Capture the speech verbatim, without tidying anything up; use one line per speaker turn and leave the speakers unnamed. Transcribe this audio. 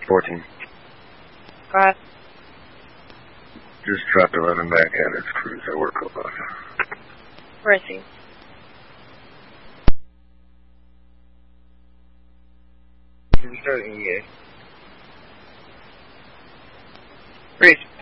fourteen.
Go ahead.
Just dropped eleven back at its cruise. I work a lot.
Where is he?
He's starting E A.
Breeze.